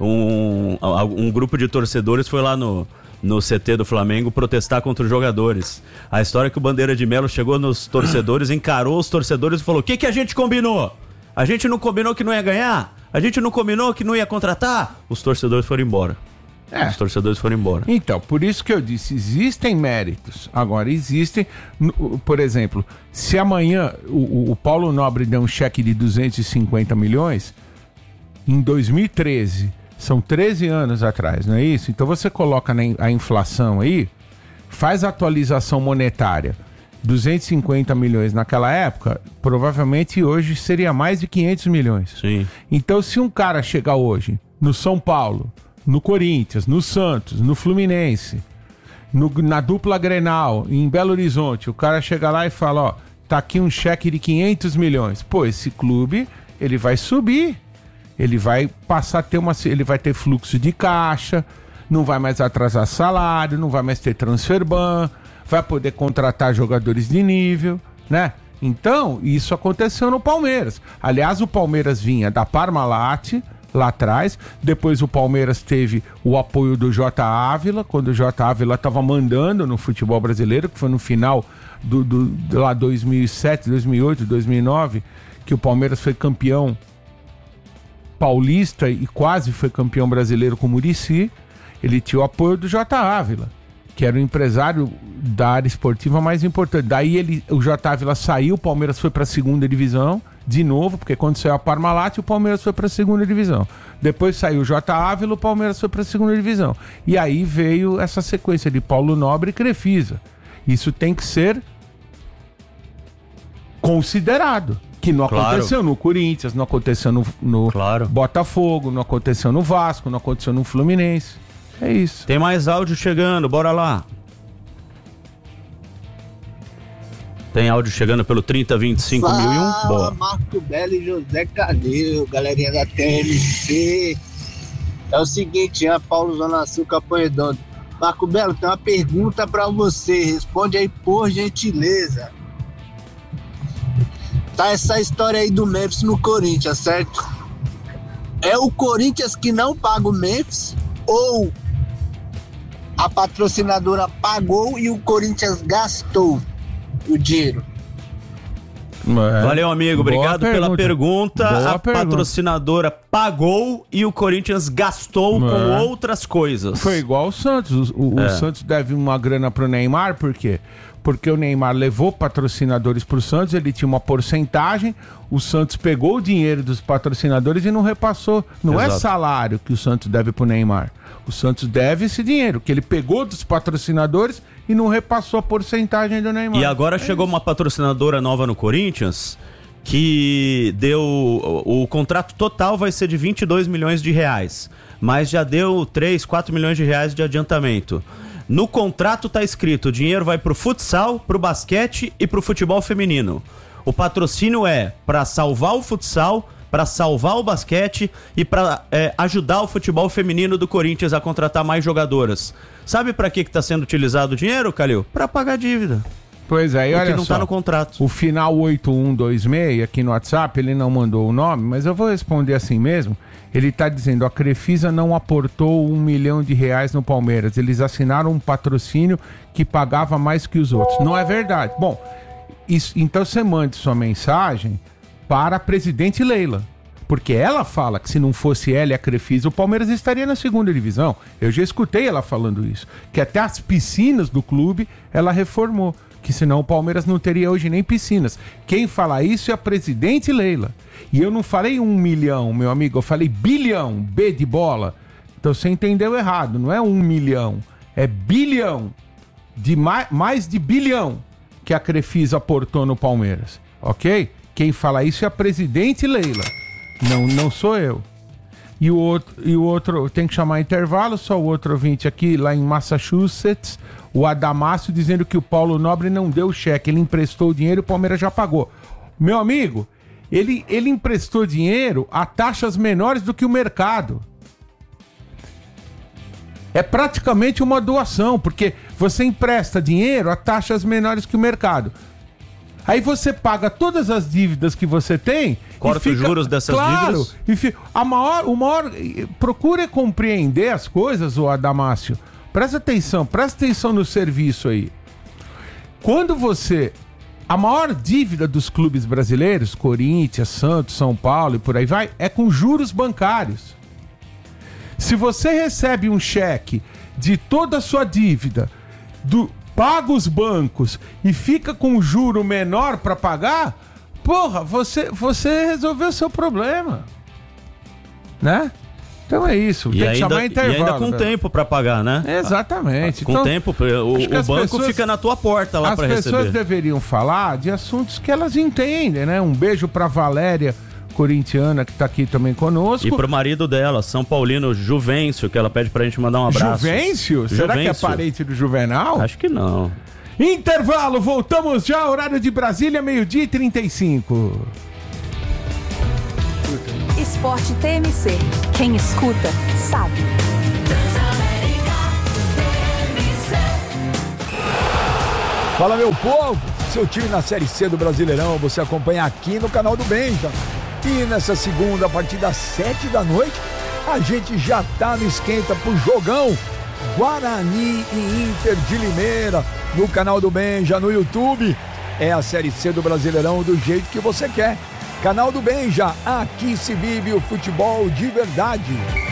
Um, um grupo de torcedores foi lá no... no C T do Flamengo protestar contra os jogadores. A história é que o Bandeira de Melo chegou nos torcedores, encarou os torcedores e falou: o que, que a gente combinou? A gente não combinou que não ia ganhar? A gente não combinou que não ia contratar? Os torcedores foram embora. É. Os torcedores foram embora. Então, por isso que eu disse, existem méritos. Agora, existem, por exemplo, se amanhã o, o Paulo Nobre der um cheque de duzentos e cinquenta milhões, em dois mil e treze, são treze anos atrás, não é isso? Então você coloca a inflação aí, faz a atualização monetária, duzentos e cinquenta milhões naquela época, provavelmente hoje seria mais de quinhentos milhões. Sim. Então, se um cara chegar hoje no São Paulo, no Corinthians, no Santos, no Fluminense, no, na dupla Grenal, em Belo Horizonte, o cara chega lá e fala, ó, tá aqui um cheque de quinhentos milhões. Pô, esse clube, ele vai subir, ele vai passar a ter uma, ele vai ter fluxo de caixa, não vai mais atrasar salário, não vai mais ter transfer ban, vai poder contratar jogadores de nível, né? Então, isso aconteceu no Palmeiras. Aliás, o Palmeiras vinha da Parmalat, lá atrás, depois o Palmeiras teve o apoio do J. Ávila, quando o J. Ávila estava mandando no futebol brasileiro, que foi no final do, do, do lá dois mil e sete, dois mil e oito, dois mil e nove, que o Palmeiras foi campeão paulista e quase foi campeão brasileiro com o Muricy. Ele tinha o apoio do J. Ávila, que era o empresário da área esportiva mais importante. Daí ele, o J. Ávila saiu, o Palmeiras foi para a segunda divisão, de novo, porque quando saiu a Parmalat, o Palmeiras foi para a segunda divisão. Depois saiu o J. Ávila, o Palmeiras foi para a segunda divisão. E aí veio essa sequência de Paulo Nobre e Crefisa. Isso tem que ser considerado. Que não Claro. aconteceu no Corinthians, não aconteceu no, no Claro. Botafogo, não aconteceu no Vasco, não aconteceu no Fluminense. É isso. Tem mais áudio chegando, bora lá. Tem áudio chegando pelo trinta, vinte e cinco mil e um. Boa. Marco Belo e José Cadeu, galerinha da T M C. É o seguinte, é Paulo Zona Sul, Capão Redondo. Marco Belo, tem uma pergunta pra você. Responde aí, por gentileza. Tá essa história aí do Memphis no Corinthians, certo? É o Corinthians que não paga o Memphis ou a patrocinadora pagou e o Corinthians gastou o dinheiro? É. Valeu, amigo. Obrigado Boa pela pergunta. Boa a pergunta. patrocinadora pagou e o Corinthians gastou É. com outras coisas. Foi igual o Santos. O, o É. Santos deve uma grana pro Neymar, por quê? Porque o Neymar levou patrocinadores pro Santos, ele tinha uma porcentagem, o Santos pegou o dinheiro dos patrocinadores e não repassou. Não Exato. é salário que o Santos deve pro Neymar. O Santos deve esse dinheiro, que ele pegou dos patrocinadores e não repassou a porcentagem do Neymar. E agora é chegou uma patrocinadora nova no Corinthians que deu... O, o contrato total vai ser de vinte e dois milhões de reais, mas já deu três, quatro milhões de reais de adiantamento. No contrato tá escrito, o dinheiro vai pro futsal, pro basquete e pro futebol feminino. O patrocínio é para salvar o futsal, para salvar o basquete e para é, ajudar o futebol feminino do Corinthians a contratar mais jogadoras. Sabe para que que tá sendo utilizado o dinheiro, Calil? Para pagar dívida. Pois é, e olha Porque não só, tá no contrato. o final oito um dois seis aqui no WhatsApp, ele não mandou o nome, mas eu vou responder assim mesmo. Ele tá dizendo, a Crefisa não aportou um milhão de reais no Palmeiras. Eles assinaram um patrocínio que pagava mais que os outros. Não é verdade. Bom, isso, então você mande sua mensagem para a presidente Leila. Porque ela fala que se não fosse ela e a Crefisa, o Palmeiras estaria na segunda divisão. Eu já escutei ela falando isso. Que até as piscinas do clube ela reformou. Que senão o Palmeiras não teria hoje nem piscinas. Quem fala isso é a presidente Leila. E eu não falei um milhão, meu amigo, eu falei bilhão, B de bola. Então você entendeu errado, não é um milhão, é bilhão, de mais, mais de bilhão que a Crefisa aportou no Palmeiras, ok? Quem fala isso é a presidente Leila, não, não sou eu. E o outro, e o outro tem que chamar intervalo, só o outro ouvinte aqui, lá em Massachusetts, o Adamácio, dizendo que o Paulo Nobre não deu o cheque, ele emprestou o dinheiro e o Palmeiras já pagou. Meu amigo, ele, ele emprestou dinheiro a taxas menores do que o mercado. É praticamente uma doação, porque você empresta dinheiro a taxas menores que o mercado. Aí você paga todas as dívidas que você tem. Corta os juros dessas claro, dívidas. E fica, a maior, o maior, procure compreender as coisas, ô Adamácio. Presta atenção, presta atenção no serviço aí. Quando você a maior dívida dos clubes brasileiros, Corinthians, Santos, São Paulo e por aí vai, é com juros bancários. Se você recebe um cheque de toda a sua dívida, do, paga os bancos e fica com um juro menor para pagar, porra, você, você resolveu o seu problema. Né? Então é isso, e tem ainda, que chamar intervalo. E ainda com velho. tempo para pagar, né? Exatamente. Com então, tempo, o, o banco pessoas, fica na tua porta lá para receber. As pessoas deveriam falar de assuntos que elas entendem, né? Um beijo para Valéria, corintiana, que tá aqui também conosco. E pro marido dela, São Paulino, Juvencio, que ela pede pra gente mandar um abraço. Juvencio? Será Juvencio. que é parente do Juvenal? Acho que não. Intervalo, voltamos já, horário de Brasília, meio-dia e trinta e cinco. Esporte T M C. Quem escuta, sabe. Fala, meu povo! Seu time na Série C do Brasileirão, você acompanha aqui no canal do Benja. E nessa segunda, a partir das sete da noite, a gente já tá no esquenta pro jogão Guarani e Inter de Limeira, no canal do Benja, no YouTube. É a Série C do Brasileirão do jeito que você quer. Canal do Benja, aqui se vive o futebol de verdade.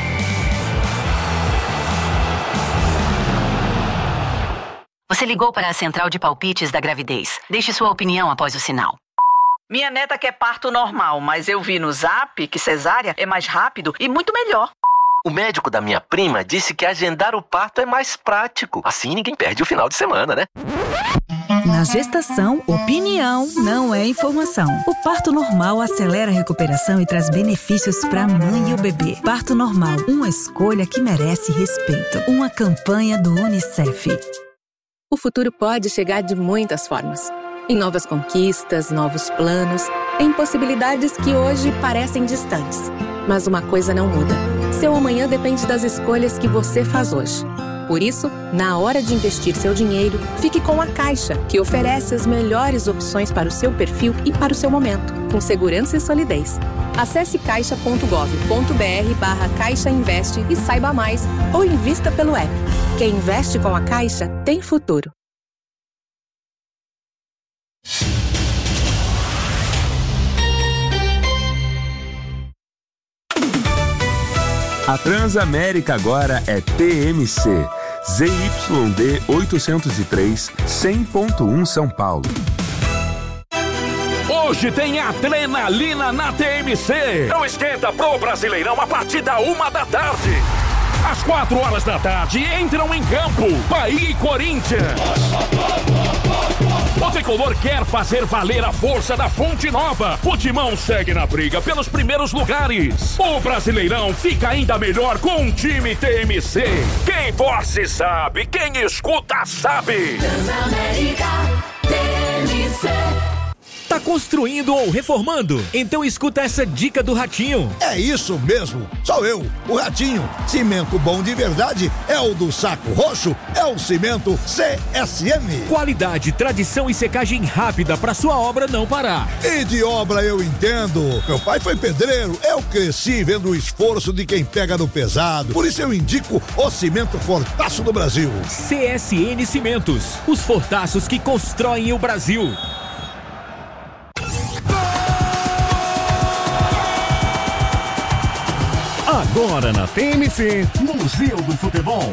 Você ligou para a central de palpites da gravidez. Deixe sua opinião após o sinal. Minha neta quer parto normal, mas eu vi no Zap que cesárea é mais rápido e muito melhor. O médico da minha prima disse que agendar o parto é mais prático. Assim ninguém perde o final de semana, né? Na gestação, opinião não é informação. O parto normal acelera a recuperação e traz benefícios para a mãe e o bebê. Parto normal, uma escolha que merece respeito. Uma campanha do Unicef. O futuro pode chegar de muitas formas. Em novas conquistas, novos planos, em possibilidades que hoje parecem distantes. Mas uma coisa não muda. Seu amanhã depende das escolhas que você faz hoje. Por isso, na hora de investir seu dinheiro, fique com a Caixa, que oferece as melhores opções para o seu perfil e para o seu momento, com segurança e solidez. Acesse caixa ponto gov ponto br barra Caixa Investe e saiba mais, ou invista pelo app. Quem investe com a Caixa tem futuro. A Transamérica agora é T M C. Z Y D oitocentos e três, cem ponto um São Paulo. Hoje tem adrenalina na T M C. Não esquenta pro Brasileirão a partir da uma da tarde. Às quatro horas da tarde entram em campo Bahia e Corinthians. O tricolor quer fazer valer a força da Fonte Nova. O Timão segue na briga pelos primeiros lugares. O Brasileirão fica ainda melhor com um time T M C. Quem torce sabe, quem escuta sabe. Transamérica T M C. Tá construindo ou reformando? Então escuta essa dica do Ratinho. É isso mesmo, sou eu, o Ratinho. Cimento bom de verdade é o do Saco Roxo, é o Cimento C S M. Qualidade, tradição e secagem rápida para sua obra não parar. E de obra eu entendo. Meu pai foi pedreiro, eu cresci vendo o esforço de quem pega no pesado. Por isso eu indico o Cimento Fortaço do Brasil. C S N Cimentos, os fortaços que constroem o Brasil. Agora na T M C, Museu do Futebol.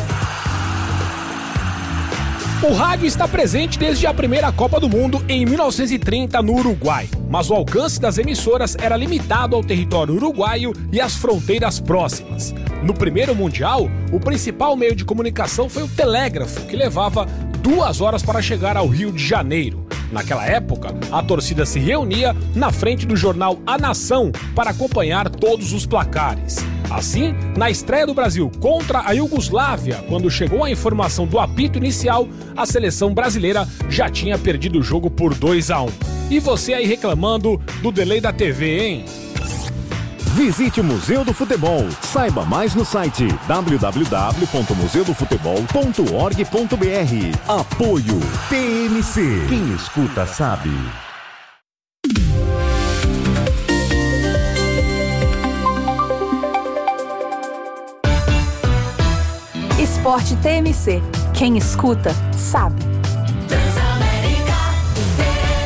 O rádio está presente desde a primeira Copa do Mundo em mil novecentos e trinta no Uruguai, mas o alcance das emissoras era limitado ao território uruguaio e às fronteiras próximas. No primeiro Mundial, o principal meio de comunicação foi o telégrafo, que levava duas horas para chegar ao Rio de Janeiro. Naquela época, a torcida se reunia na frente do jornal A Nação para acompanhar todos os placares. Assim, na estreia do Brasil contra a Iugoslávia, quando chegou a informação do apito inicial, a seleção brasileira já tinha perdido o jogo por dois a um. E você aí reclamando do delay da T V, hein? Visite o Museu do Futebol. Saiba mais no site w w w ponto museu do futebol ponto org ponto b r. Apoio T M C. Quem escuta sabe. Esporte T M C. Quem escuta sabe. Transamérica T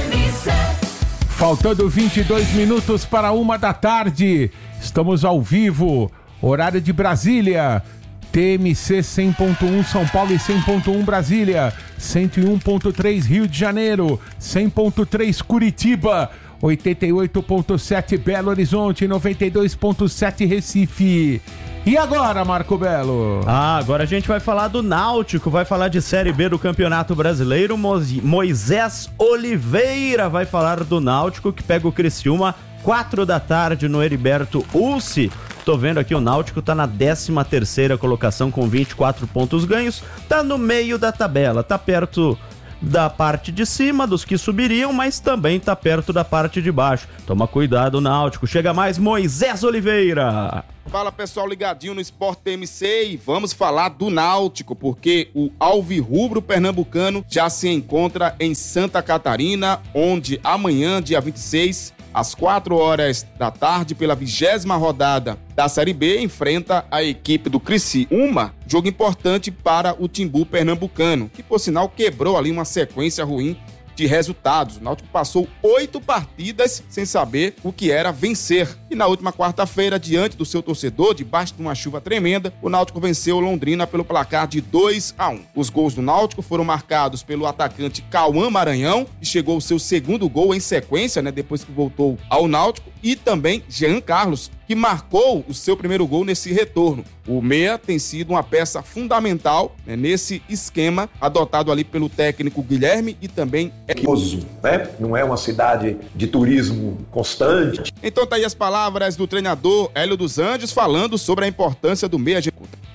Faltando vinte e dois minutos para uma da tarde. Estamos ao vivo. Horário de Brasília. T M C cem ponto um São Paulo e cem ponto um Brasília. cento e um ponto três Rio de Janeiro. cem ponto três Curitiba. oitenta e oito ponto sete Belo Horizonte. noventa e dois ponto sete Recife. E agora, Marco Belo? Ah, agora a gente vai falar do Náutico, vai falar de Série B do Campeonato Brasileiro. Moisés Oliveira vai falar do Náutico, que pega o Criciúma, quatro da tarde no Heriberto Ulce. Tô vendo aqui, o Náutico tá na décima terceira colocação com vinte e quatro pontos ganhos, tá no meio da tabela, tá perto da parte de cima dos que subiriam, mas também tá perto da parte de baixo. Toma cuidado, Náutico. Chega mais Moisés Oliveira. Fala, pessoal, ligadinho no Sport T M C, e vamos falar do Náutico, porque o alvirrubro pernambucano já se encontra em Santa Catarina, onde amanhã, dia vinte e seis, às quatro horas da tarde, pela vigésima rodada da Série B, enfrenta a equipe do Criciúma, jogo importante para o Timbu pernambucano, que por sinal quebrou ali uma sequência ruim de resultados. O Náutico passou oito partidas sem saber o que era vencer. E na última quarta-feira, diante do seu torcedor, debaixo de uma chuva tremenda, o Náutico venceu o Londrina pelo placar de dois a um. Os gols do Náutico foram marcados pelo atacante Cauã Maranhão, que chegou ao seu segundo gol em sequência, né, depois que voltou ao Náutico, e também Jean Carlos, que marcou o seu primeiro gol nesse retorno. O meia tem sido uma peça fundamental, né, nesse esquema adotado ali pelo técnico Guilherme e também... Né? Não é uma cidade de turismo constante. Então tá aí as palavras do treinador Hélio dos Anjos falando sobre a importância do meia.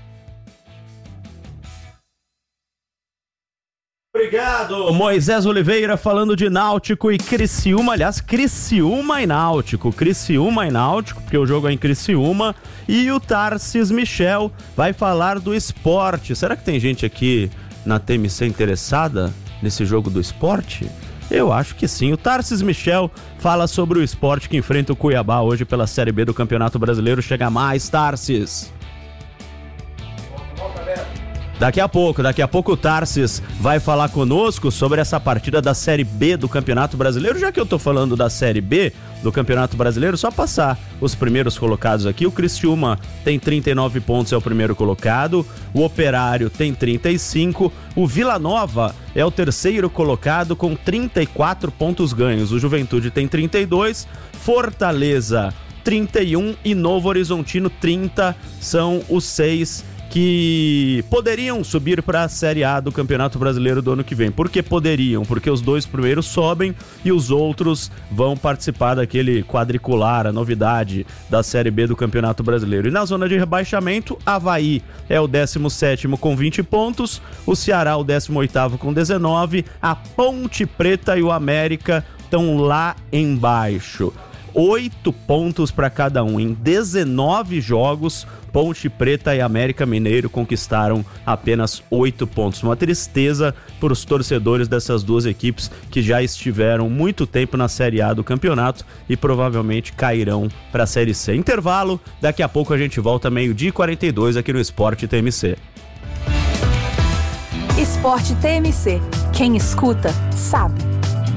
Obrigado, Moisés Oliveira falando de Náutico e Criciúma, aliás, Criciúma e Náutico, Criciúma e Náutico, porque o jogo é em Criciúma, e o Tarsis Michel vai falar do esporte. Será que tem gente aqui na T M C interessada nesse jogo do esporte? Eu acho que sim. O Tarsis Michel fala sobre o esporte que enfrenta o Cuiabá hoje pela Série B do Campeonato Brasileiro. Chega mais, Tarsis. Daqui a pouco, daqui a pouco o Tarsis vai falar conosco sobre essa partida da Série B do Campeonato Brasileiro. Já que eu tô falando da Série B do Campeonato Brasileiro, só passar os primeiros colocados aqui. O Criciúma tem trinta e nove pontos, é o primeiro colocado. O Operário tem trinta e cinco. O Vila Nova é o terceiro colocado com trinta e quatro pontos ganhos. O Juventude tem trinta e dois. Fortaleza trinta e um e Novo Horizontino trinta. São os seis que poderiam subir para a Série A do Campeonato Brasileiro do ano que vem. Por que poderiam? Porque os dois primeiros sobem e os outros vão participar daquele quadricular, a novidade da Série B do Campeonato Brasileiro. E na zona de rebaixamento, Avaí é o décimo sétimo com vinte pontos, o Ceará o décimo oitavo com dezenove, a Ponte Preta e o América estão lá embaixo. Oito pontos para cada um. Em dezenove jogos, Ponte Preta e América Mineiro conquistaram apenas oito pontos. Uma tristeza para os torcedores dessas duas equipes que já estiveram muito tempo na Série A do campeonato e provavelmente cairão para a Série C. Intervalo, daqui a pouco a gente volta meio-dia e quarenta e dois aqui no Sport T M C. Sport T M C. Quem escuta, sabe.